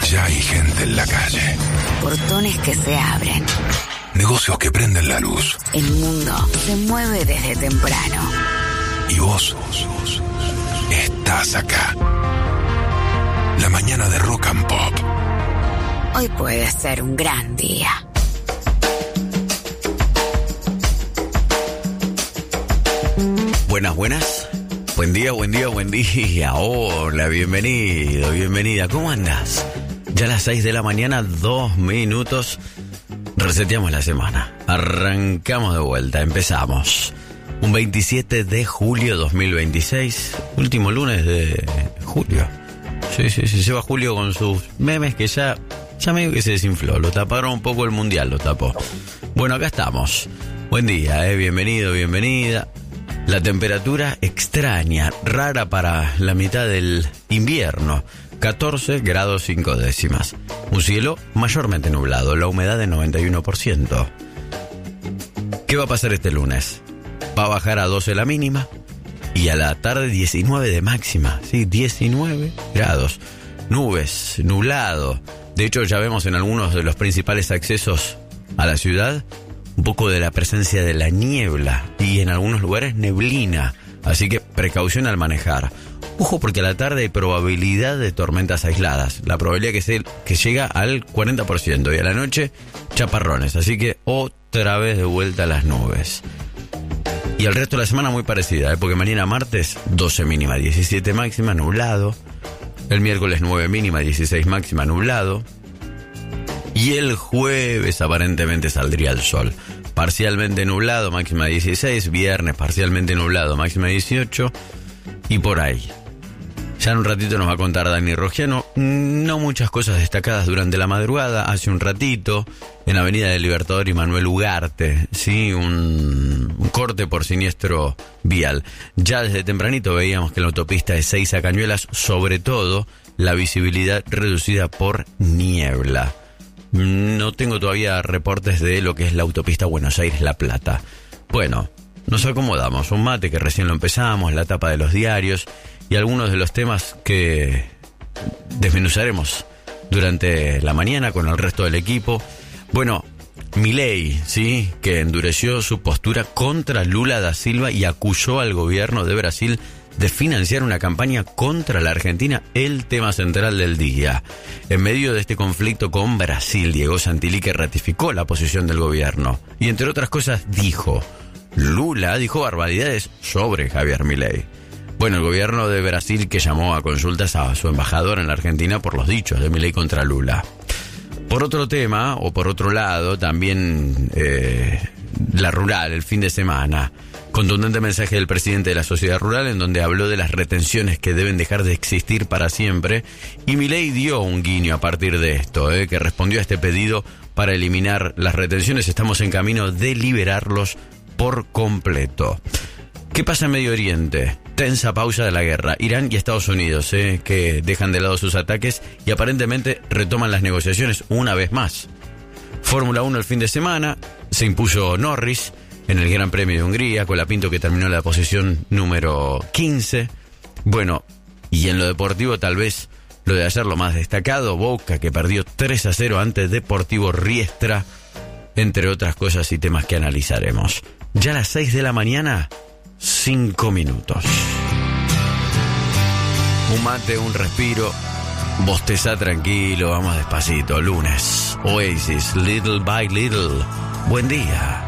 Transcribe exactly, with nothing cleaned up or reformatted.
Ya hay gente en la calle. Portones que se abren. Negocios que prenden la luz. El mundo se mueve desde temprano. Y vos, vos, vos estás acá. La mañana de Rock and Pop. Hoy puede ser un gran día. Buenas, buenas. Buen día, buen día, buen día. Hola, bienvenido, bienvenida. ¿Cómo andás? Ya a las seis de la mañana, dos minutos. Reseteamos la semana. Arrancamos de vuelta, empezamos. Un veintisiete de julio dos mil veintiséis. Último lunes de julio. Sí, sí, sí. Se va Julio con sus memes que ya, ya medio que se desinfló. Lo taparon un poco el mundial, lo tapó. Bueno, acá estamos. Buen día, eh. Bienvenido, bienvenida. La temperatura extraña, rara para la mitad del invierno. catorce grados cinco décimas. Un cielo mayormente nublado, la humedad de noventa y uno por ciento. ¿Qué va a pasar este lunes? Va a bajar a doce la mínima y a la tarde diecinueve de máxima. Sí, diecinueve grados. Nubes, nublado. De hecho, ya vemos en algunos de los principales accesos a la ciudad un poco de la presencia de la niebla y en algunos lugares neblina. Así que precaución al manejar. Ojo, porque a la tarde hay probabilidad de tormentas aisladas. La probabilidad que, se, que llega al cuarenta por ciento. Y a la noche, chaparrones. Así que otra vez de vuelta a las nubes. Y el resto de la semana muy parecida, ¿eh? Porque mañana martes, doce mínima, diecisiete máxima, nublado. El miércoles nueve mínima, dieciséis máxima, nublado. Y el jueves aparentemente saldría el sol. Parcialmente nublado, máxima dieciséis. Viernes parcialmente nublado, máxima dieciocho. Y por ahí. Ya en un ratito nos va a contar Dani Rogiano. No muchas cosas destacadas durante la madrugada. Hace un ratito, en la avenida del Libertador y Manuel Ugarte, ¿sí? Un, un corte por siniestro vial. Ya desde tempranito veíamos que en la autopista de Seiza a Cañuelas, sobre todo, la visibilidad reducida por niebla. No tengo todavía reportes de lo que es la autopista Buenos Aires-La Plata. Bueno, nos acomodamos. Un mate que recién lo empezamos, la tapa de los diarios y algunos de los temas que desmenuzaremos durante la mañana con el resto del equipo. Bueno, Milei, ¿sí? Que endureció su postura contra Lula da Silva y acusó al gobierno de Brasil de financiar una campaña contra la Argentina, el tema central del día. En medio de este conflicto con Brasil, Diego Santilli, que ratificó la posición del gobierno. Y entre otras cosas dijo, Lula dijo barbaridades sobre Javier Milei. Bueno, el gobierno de Brasil que llamó a consultas a su embajador en la Argentina por los dichos de Milei contra Lula. Por otro tema, o por otro lado, también eh, la rural, el fin de semana. Contundente mensaje del presidente de la Sociedad Rural en donde habló de las retenciones que deben dejar de existir para siempre. Y Milei dio un guiño a partir de esto, eh, que respondió a este pedido para eliminar las retenciones. Estamos en camino de liberarlos por completo. ¿Qué pasa en Medio Oriente? Tensa pausa de la guerra. Irán y Estados Unidos, eh, que dejan de lado sus ataques y aparentemente retoman las negociaciones una vez más. Fórmula uno el fin de semana, se impuso Norris en el Gran Premio de Hungría, Colapinto que terminó en la posición número quince. Bueno, y en lo deportivo tal vez lo de ayer lo más destacado, Boca que perdió tres a cero ante Deportivo Riestra, entre otras cosas y temas que analizaremos. Ya a las seis de la mañana, cinco minutos. Un mate, un respiro, bostezá tranquilo, vamos despacito, lunes. Oasis, Little by Little. Buen día.